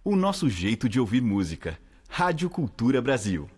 o nosso jeito de ouvir música. Rádio Cultura Brasil.